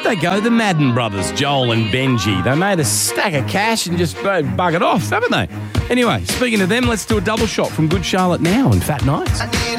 they go? The Madden brothers, Joel and Benji. They made a stack of cash and just buggered off, haven't they? Anyway, speaking of them, let's do a double shot from Good Charlotte Now and Fat Nights.